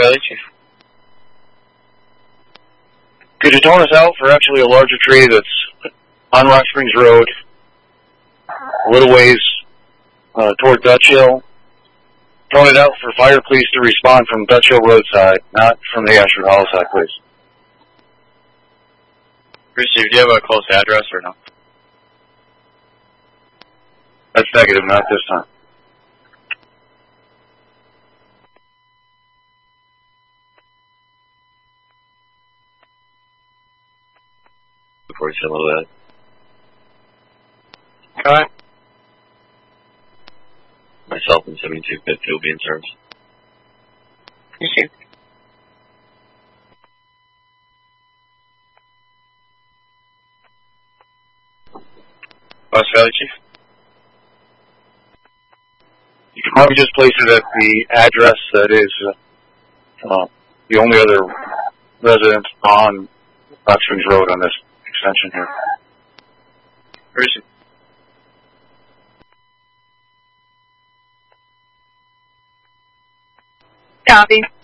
Valley Chief. Could you tone us out for actually a larger tree that's on Rock Springs Road, a little ways toward Dutch Hill? Tone it out for fire police to respond from Dutch Hill roadside, not from the Ashford Hollow side, please. Receive, do you have a close address or no? That's negative, not this time. Before you say a little bit. Okay. Myself and 7250 will be in service. Receive. West Valley Chief. You can probably just place it at the address that is the only other residence on Rock Springs Road on this extension here. Receive. Copy.